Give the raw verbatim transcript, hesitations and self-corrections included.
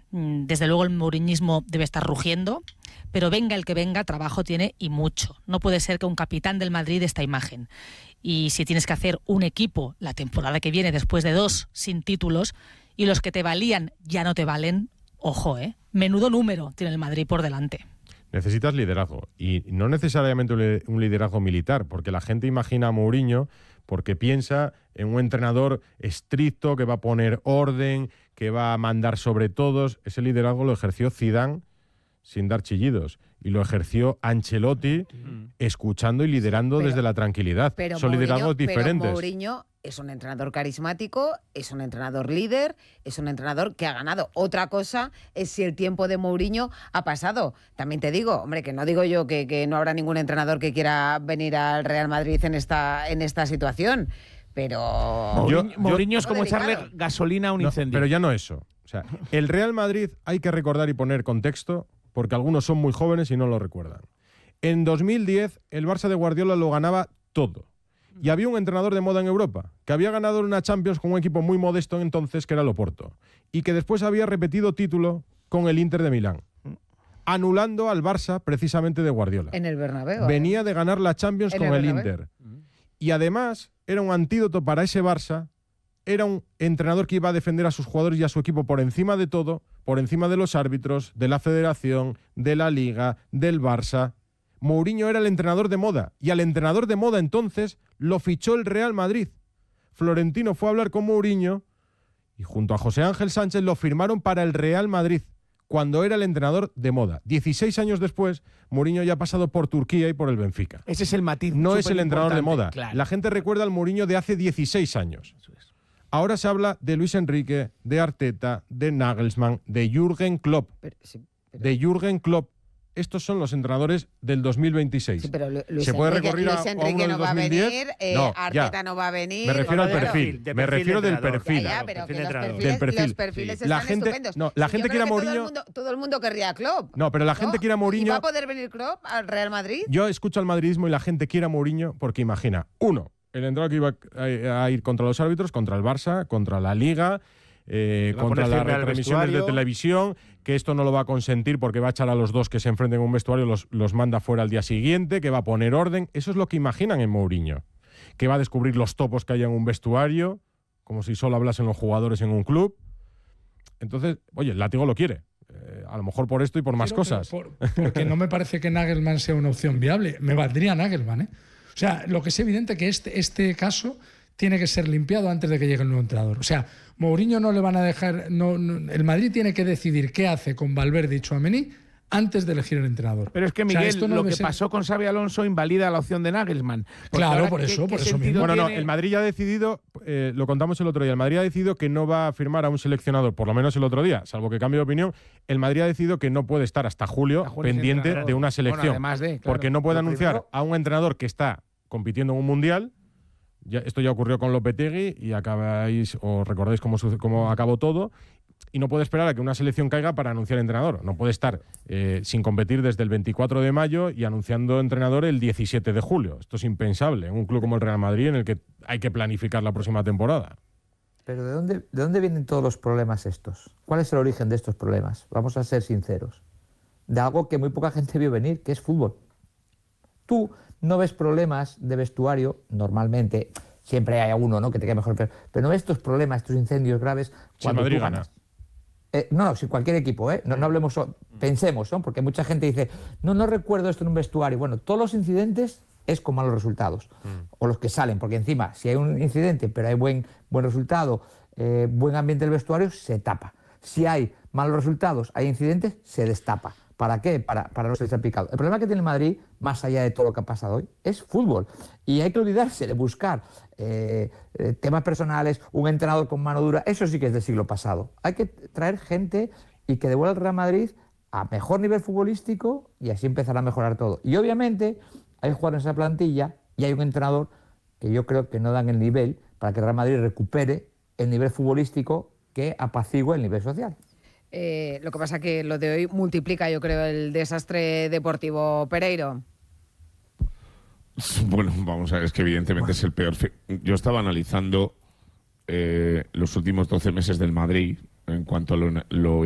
Desde luego el mouriñismo debe estar rugiendo, pero venga el que venga, trabajo tiene y mucho. No puede ser que un capitán del Madrid dé esta imagen. Y si tienes que hacer un equipo la temporada que viene, después de dos sin títulos, y los que te valían ya no te valen, ojo, ¿eh? Menudo número tiene el Madrid por delante. Necesitas liderazgo, y no necesariamente un liderazgo militar, porque la gente imagina a Mourinho porque piensa en un entrenador estricto que va a poner orden, que va a mandar sobre todos. Ese liderazgo lo ejerció Zidane sin dar chillidos, y lo ejerció Ancelotti mm. escuchando y liderando pero, desde la tranquilidad. Pero Son Mourinho, liderazgos diferentes. Pero Mourinho es un entrenador carismático, es un entrenador líder, es un entrenador que ha ganado. Otra cosa es si el tiempo de Mourinho ha pasado. También te digo, hombre, que no digo yo que, que no habrá ningún entrenador que quiera venir al Real Madrid en esta, en esta situación, pero... Mourinho, yo, Mourinho yo, es como echarle gasolina a un no, incendio. Pero ya no eso. O sea, el Real Madrid, hay que recordar y poner contexto, porque algunos son muy jóvenes y no lo recuerdan. En dos mil diez, el Barça de Guardiola lo ganaba todo. Y había un entrenador de moda en Europa, que había ganado una Champions con un equipo muy modesto entonces, que era el Oporto, y que después había repetido título con el Inter de Milán, anulando al Barça precisamente de Guardiola. En el Bernabéu. Venía de ganar la Champions con el, el Inter. Y además, era un antídoto para ese Barça. Era un entrenador que iba a defender a sus jugadores y a su equipo por encima de todo, por encima de los árbitros, de la Federación, de la Liga, del Barça. Mourinho era el entrenador de moda, y al entrenador de moda entonces lo fichó el Real Madrid. Florentino fue a hablar con Mourinho y junto a José Ángel Sánchez lo firmaron para el Real Madrid, cuando era el entrenador de moda. dieciséis años después, Mourinho ya ha pasado por Turquía y por el Benfica. Ese es el matiz. No es el entrenador de moda. Claro. La gente recuerda al Mourinho de hace dieciséis años. Eso es. Ahora se habla de Luis Enrique, de Arteta, de Nagelsmann, de Jürgen Klopp. Pero, sí, pero... De Jürgen Klopp. Estos son los entrenadores del dos mil veintiséis. Sí, pero Luis ¿Se puede Enrique, recurrir a, Luis Enrique a uno no va a venir, eh, no, Arteta ya. no va a venir. Me refiero al perfil, de me perfil refiero de del perfil. Ya, ya, pero perfil que los perfiles, del perfil. los perfiles Sí. están La gente, estupendos. no, la sí, gente quiere a Mourinho. Todo el, mundo, todo el mundo querría a Klopp. No, pero la gente ¿no? quiere a Mourinho. ¿Y va a poder venir Klopp al Real Madrid? Yo escucho al madridismo y la gente quiere a Mourinho porque imagina, uno, el entrenador que iba a ir contra los árbitros, contra el Barça, contra la Liga, eh, contra las retransmisiones de televisión, que esto no lo va a consentir porque va a echar a los dos que se enfrenten en un vestuario, los, los manda fuera al día siguiente, que va a poner orden. Eso es lo que imaginan en Mourinho, que va a descubrir los topos que hay en un vestuario, como si solo hablasen los jugadores en un club. Entonces, oye, el látigo lo quiere. Eh, a lo mejor por esto y por más Quiero, cosas. Por, porque no me parece que Nagelsmann sea una opción viable. Me valdría Nagelsmann, ¿eh? O sea, lo que es evidente que este, este caso tiene que ser limpiado antes de que llegue el nuevo entrenador. O sea, Mourinho no le van a dejar... No, no, el Madrid tiene que decidir qué hace con Valverde y Tchouaméni antes de elegir el entrenador. Pero es que, Miguel, o sea, no lo que ser... pasó con Xabi Alonso invalida la opción de Nagelsmann. Claro, por eso, ¿qué, por qué eso mismo. Bueno, tiene? no, el Madrid ya ha decidido, eh, lo contamos el otro día, el Madrid ha decidido que no va a firmar a un seleccionador, por lo menos el otro día, salvo que cambie de opinión, el Madrid ha decidido que no puede estar hasta julio, hasta julio pendiente de una selección. Bueno, además de, claro, porque no puede lo anunciar primero... a un entrenador que está compitiendo en un mundial. Ya, esto ya ocurrió con Lopetegui y acabáis, o recordáis cómo, cómo acabó todo, y no puede esperar a que una selección caiga para anunciar entrenador. No puede estar eh, sin competir desde el veinticuatro de mayo y anunciando entrenador el diecisiete de julio. Esto es impensable en un club como el Real Madrid, en el que hay que planificar la próxima temporada. Pero ¿de dónde, de dónde vienen todos los problemas estos? ¿Cuál es el origen de estos problemas? Vamos a ser sinceros. De algo que muy poca gente vio venir, que es fútbol. Tú no ves problemas de vestuario, normalmente, siempre hay uno, ¿no?, que te queda mejor, pero, pero no ves estos problemas, estos incendios graves cuando Madrid tú ganas. Gana. Eh, no, no, si cualquier equipo, ¿eh? No, no hablemos, pensemos, ¿no? Porque mucha gente dice, no, no recuerdo esto en un vestuario. Bueno, todos los incidentes es con malos resultados, mm. o los que salen, porque encima, si hay un incidente, pero hay buen, buen resultado, eh, buen ambiente del vestuario, se tapa. Si hay malos resultados, hay incidentes, se destapa. ¿Para qué? Para, para no ser salpicado. El problema que tiene el Madrid, más allá de todo lo que ha pasado hoy, es fútbol. Y hay que olvidarse de buscar eh, eh, temas personales, un entrenador con mano dura. Eso sí que es del siglo pasado. Hay que traer gente y que devuelva al Real Madrid a mejor nivel futbolístico y así empezará a mejorar todo. Y obviamente hay jugadores en esa plantilla y hay un entrenador que yo creo que no dan el nivel para que el Real Madrid recupere el nivel futbolístico que apacigüe el nivel social. Eh, lo que pasa que lo de hoy multiplica, yo creo, el desastre deportivo. Pereiro. Bueno, vamos a ver, es que evidentemente es el peor. Yo estaba analizando eh, los últimos doce meses del Madrid en cuanto a lo, lo